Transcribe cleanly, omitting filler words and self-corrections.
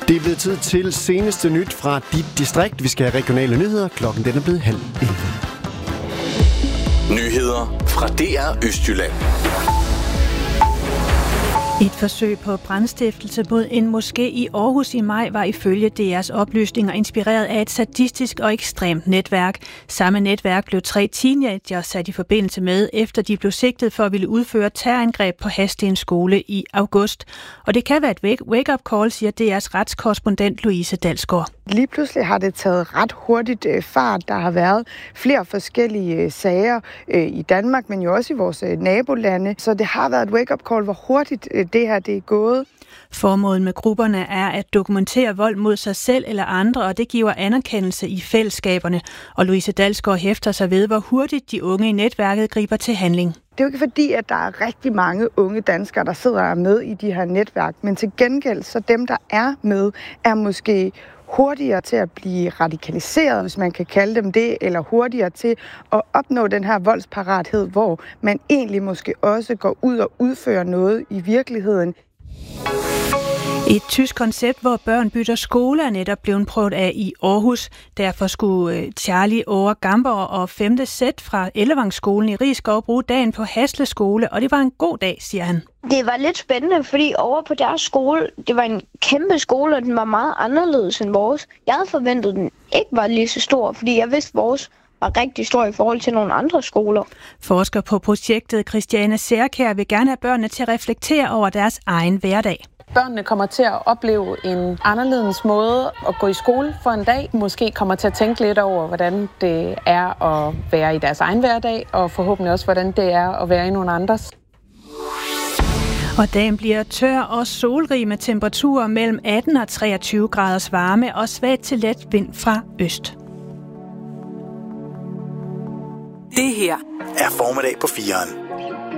Det er blevet tid til seneste nyt fra dit distrikt. Vi skal have regionale nyheder. Klokken den er blevet 10:30. Nyheder fra DR Østjylland. Et forsøg på brandstiftelse mod en moské i Aarhus i maj var ifølge DR's oplysninger inspireret af et sadistisk og ekstremt netværk. Samme netværk blev 3 teenager sat i forbindelse med, efter de blev sigtet for at ville udføre terrorangreb på Hadsten skole i august. Og det kan være et wake-up call, siger DR's retskorrespondent Louise Dalsgaard. Lige pludselig har det taget ret hurtigt fart. Der har været flere forskellige sager i Danmark, men jo også i vores nabolande. Så det har været et wake-up call, hvor hurtigt det her det er gået. Formålet med grupperne er at dokumentere vold mod sig selv eller andre, og det giver anerkendelse i fællesskaberne. Og Louise Dalsgaard hæfter sig ved, hvor hurtigt de unge i netværket griber til handling. Det er jo ikke fordi, at der er rigtig mange unge danskere, der sidder med i de her netværk, men til gengæld, så dem, der er med, er måske hurtigere til at blive radikaliseret, hvis man kan kalde dem det, eller hurtigere til at opnå den her voldsparathed, hvor man egentlig måske også går ud og udfører noget i virkeligheden. Et tysk koncept, hvor børn bytter skole, er netop blevet prøvet af i Aarhus. Derfor skulle Charlie Åre Gamborg og 5. sæt fra Ellevangsskolen i Risskov bruge dagen på Hasle skole, og det var en god dag, siger han. Det var lidt spændende, fordi over på deres skole, det var en kæmpe skole, og den var meget anderledes end vores. Jeg havde forventet, at den ikke var lige så stor, fordi jeg vidste, at vores var rigtig stor i forhold til nogle andre skoler. Forsker på projektet Christiane Særkjær vil gerne have børnene til at reflektere over deres egen hverdag. Børnene kommer til at opleve en anderledes måde at gå i skole for en dag. Måske kommer til at tænke lidt over, hvordan det er at være i deres egen hverdag, og forhåbentlig også, hvordan det er at være i nogle andres. Og dagen bliver tør og solrig med temperaturer mellem 18 og 23 graders varme og svagt til let vind fra øst. Det her er Formiddag på 4'eren.